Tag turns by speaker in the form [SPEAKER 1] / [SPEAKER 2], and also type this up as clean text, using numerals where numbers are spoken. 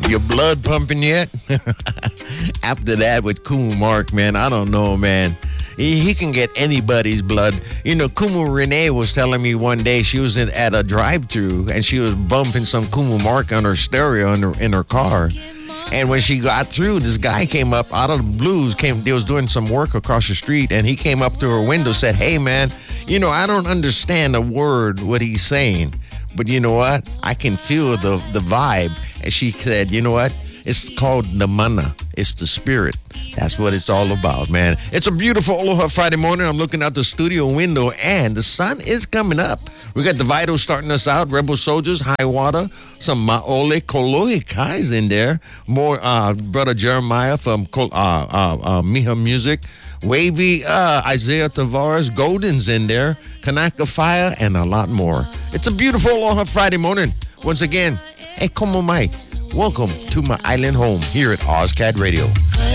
[SPEAKER 1] Your blood pumping yet? After that with Kumu Mark, man, I don't know, man. He can get anybody's blood. You know, Kumu Renee was telling me one day she was at a drive-thru and she was bumping some Kumu Mark on her stereo in her car. And when she got through, this guy came up out of the blues. They was doing some work across the street, and he came up to her window, said, "Hey, man, you know, I don't understand a word what he's saying, but you know what? I can feel the vibe." And she said, "You know what? It's called the mana. It's the spirit. That's what it's all about, man." It's a beautiful Aloha Friday morning. I'm looking out the studio window, and the sun is coming up. We got the Vitals starting us out. Rebel Soldiers, High Water, some Maole Koloi Kai's in there. More Brother Jeremiah from Miha Music. Wavy, Isaiah Tavares, Golden's in there. Kanaka Fire, and a lot more. It's a beautiful Aloha Friday morning. Once again, hey, komo mai. Welcome to my island home here at OzCat Radio.